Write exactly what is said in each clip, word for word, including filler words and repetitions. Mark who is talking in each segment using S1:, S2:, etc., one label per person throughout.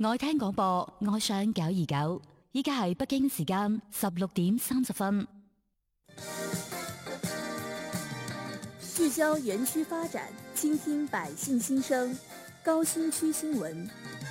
S1: 愛聽廣播，愛上九二九。依家係北京時間十六點三十分。
S2: 聚焦園區發展，傾聽百姓心聲。高新區新聞。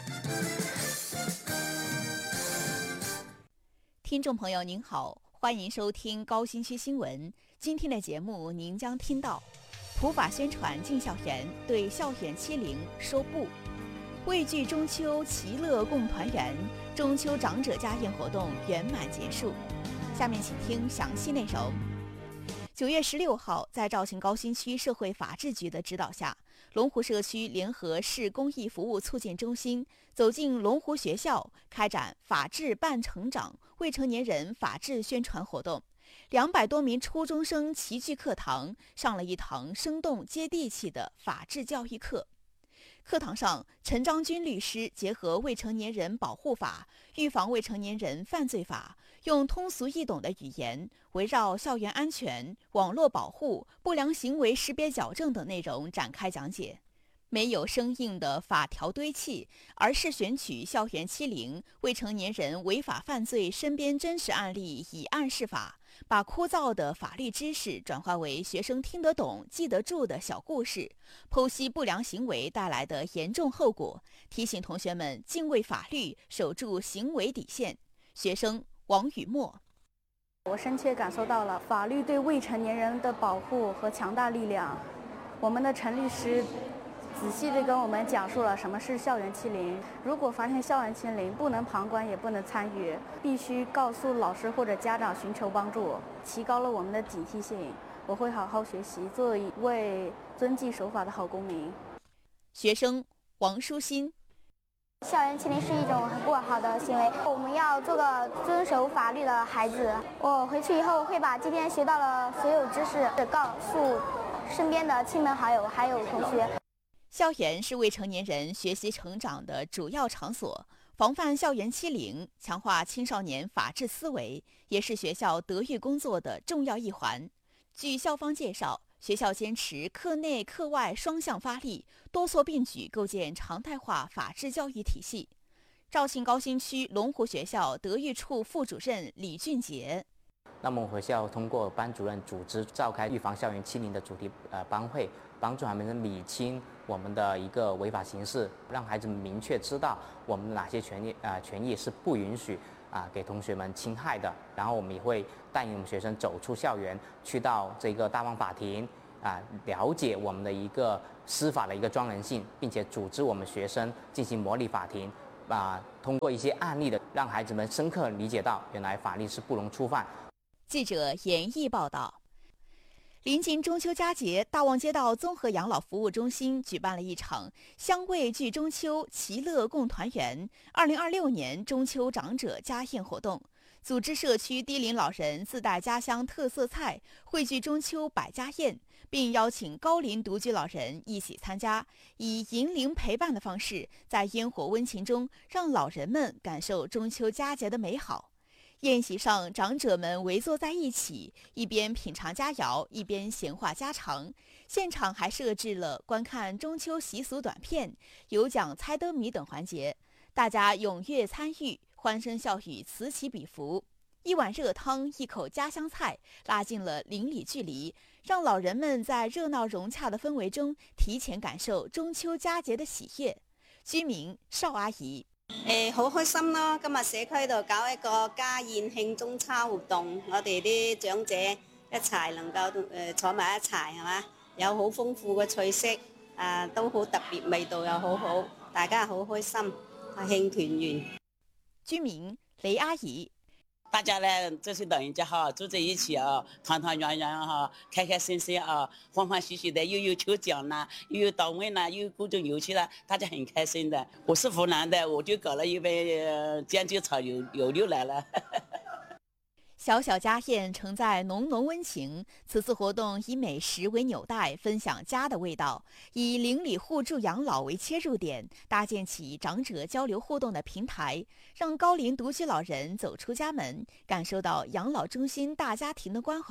S3: 聽眾朋友您好，歡迎收聽高新區新聞。今天的節目您將聽到普法宣傳進校園，對校園欺凌說不。畏懼中秋，其樂共團圓。中秋長者家宴活動圓滿結束。下面請聽詳細內容。九月十六號，在肇慶高新區社會法制局的指導下，龍湖社區聯合市公益服務促進中心走進龍湖學校，開展法治伴成長未成年人法治宣傳活動。兩百多名初中生齊聚課堂，上了一堂生動接地氣的法治教育課。課堂上，陳章軍律師結合未成年人保護法、預防未成年人犯罪法，用通俗易懂的語言，圍繞校園安全、網絡保護、不良行為識別矯正等內容展開講解。沒有生硬的法條堆砌，而是選取校園欺凌、未成年人違法犯罪身邊真實案例以案釋法，把枯燥的法律知識轉化為學生聽得懂、記得住的小故事，剖析不良行為帶來的嚴重後果，提醒同學們敬畏法律，守住行為底線。學生王雨墨：
S4: 我深切感受到了法律對未成年人的保護和強大力量。我們的陳律師仔細地跟我們講述了什麼是校園欺凌。如果發現校園欺凌，不能旁觀也不能參與，必須告訴老師或者家長尋求幫助，提高了我們的警惕性。我會好好學習，做一位遵紀守法的好公民。
S3: 學生王舒心：
S5: 校園欺凌是一種很不好的行為，我們要做個遵守法律的孩子。我回去以後會把今天學到的所有知識告訴身邊的親朋好友還有同學。
S3: 校園是未成年人學習成長的主要場所，防範校園欺凌，強化青少年法治思維，也是學校德育工作的重要一環。據校方介紹，學校堅持課內課外雙向發力，多措並舉，構建常態化法治教育體系。肇慶高新區龍湖學校德育處副主任李俊傑：
S6: 那麼學校通過班主任組織召開預防校園欺凌的主題呃班會，幫助他們理清我們的一個違法形式，讓孩子們明確知道我們哪些權利啊、呃、權益是不允許啊、呃、給同學們侵害的。然後我們也會帶領我們學生走出校園，去到這個大方法庭啊、呃，了解我們的一個司法的一個莊嚴性，並且組織我們學生進行模擬法庭啊、呃，通過一些案例的，讓孩子們深刻理解到原來法律是不容觸犯。
S3: 記者嚴毅報道。臨近中秋佳節，大望街道綜合養老服務中心舉辦了一場鄉味聚中秋，其樂共團圓二零二六年中秋長者家宴活動，組織社區低齡老人自帶家鄉特色菜，匯聚中秋百家宴，並邀請高齡獨居老人一起參加，以銀齡陪伴的方式，在煙火溫情中，讓老人們感受中秋佳節的美好。宴席上，長者們圍坐在一起，一邊品嘗佳肴，一邊閒話家常。現場還設置了觀看中秋習俗短片、有獎猜燈謎等環節，大家踴躍參與，歡聲笑語此起彼伏。一碗熱湯，一口家鄉菜，拉近了鄰里距離，讓老人們在熱鬧融洽的氛圍中提前感受中秋佳節的喜悅。居民邵阿姨：
S7: 誒，好開心咯！今日社區度搞一個家宴慶中秋活動，我哋啲長者一齊能夠誒坐埋一齊，係嘛？有好豐富嘅菜式，啊都好特別，味道又好好，大家好開心，慶團圓。
S3: 居民雷阿姨：
S8: 大家呢，這是老人家哈，住在一起啊，團團圓圓哈，開開心心啊，歡歡喜喜的，又有抽獎啦，又有到位啦，又有各種遊戲啦，大家很開心的。我是湖南的，我就搞了一杯煎雞炒油油溜來了。
S3: 小小家宴承載濃濃溫情，此次活動以美食為紐帶，分享家的味道，以鄰里互助養老為切入點，搭建起長者交流互動的平台，讓高齡獨居老人走出家門，感受到養老中心大家庭的關懷，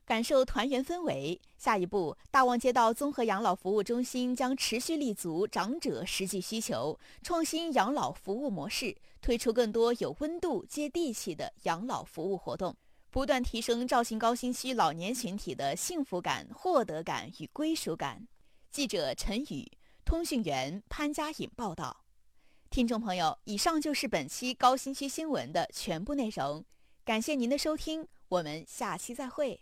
S3: 感受团圆氛围。下一步，大望街道综合养老服务中心将持续立足长者实际需求，创新养老服务模式，推出更多有温度、接地气的养老服务活动，不断提升肇庆高新区老年群体的幸福感、获得感与归属感。记者陈宇，通讯员潘佳颖报道。听众朋友，以上就是本期高新区新闻的全部内容，感谢您的收听，我们下期再会。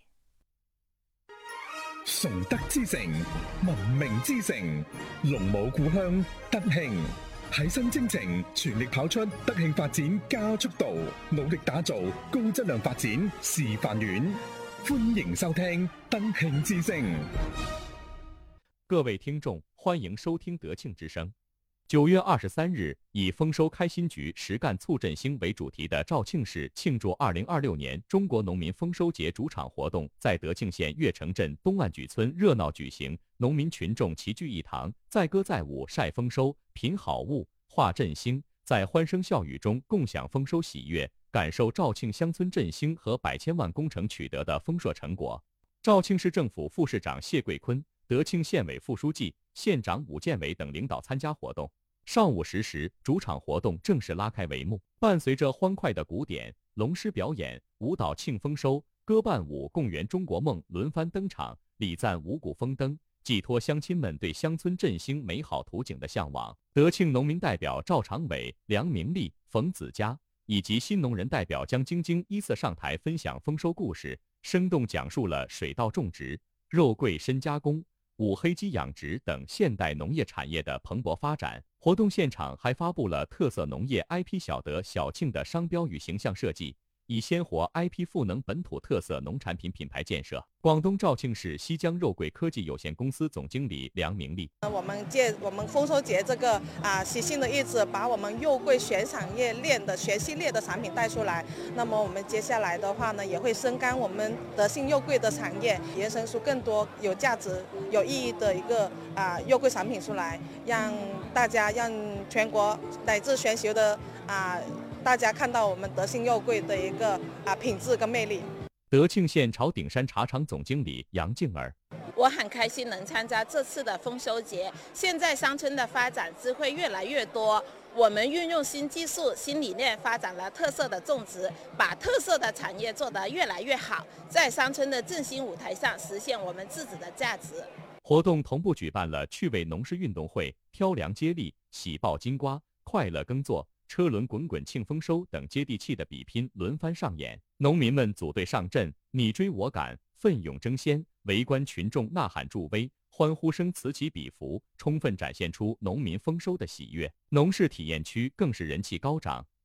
S9: 崇德之城，文明之城，龍母故鄉德慶喺新征程，全力跑出德慶發展加速度，努力打造高質量發展示範縣。歡迎收聽德慶之聲。
S10: 各位聽眾，歡迎收聽德慶之聲。九月二十三日，以豐收開新局、實幹促振興為主題的肇慶市慶祝二零二六年中國農民豐收節主場活動在德慶縣越城鎮東岸舉村熱鬧舉行，農民群眾齊聚一堂，載歌載舞曬豐收、品好物、話振興，在歡聲笑語中共享豐收喜悅，感受肇慶鄉村振興和百千萬工程取得的豐碩成果。肇慶市政府副市長謝桂坤、德慶縣委副書記、縣長武建偉等領導參加活動。上午十時，主場活動正式拉開帷幕，伴隨着歡快的鼓點、龍獅表演、舞蹈慶豐收、歌伴舞共圓中國夢輪番登場，禮讚五穀豐登，寄託鄉親們對鄉村振興美好圖景的向往。德慶農民代表趙長偉、梁明利、馮子嘉以及新農人代表江晶晶依次上台分享豐收故事，生動講述了水稻種植、肉桂深加工、五黑雞養殖等現代農業產業的蓬勃發展。活動現場還發布了特色農業 I P 小德小慶的商標與形象設計，以鮮活 I P 賦能本土特色農產品品牌建設。廣東肇慶市西江肉桂科技有限公司總經理梁明利：
S11: 我們借我們豐收節這個啊喜慶的日子，把我們肉桂全產業鏈的全系列的產品帶出來。那麼我們接下來的話呢，也會深耕我們德慶肉桂的產業，延伸出更多有價值、有意義的一個啊肉桂產品出來，讓大家、讓全國乃至全球的啊大家看到我們德慶肉桂的一個啊品質跟魅力。
S10: 德慶縣潮頂山茶廠總經理楊靜兒：
S12: 我很開心能參加這次的豐收節。現在鄉村的發展智慧越來越多，我們運用新技術、新理念，發展了特色的種植，把特色的產業做得越來越好，在鄉村的振興舞台上實現我們自己的價值。
S10: 活動同步舉辦了趣味農事運動會、挑糧接力、喜報金瓜、快樂耕作、車輪滾滾慶豐收等接地氣的比拼輪番上演，農民們組隊上陣，你追我趕，奮勇爭先，圍觀群眾吶喊助威，歡呼聲此起彼伏，充分展現出農民豐收的喜悅。農事體驗區更是人氣高漲，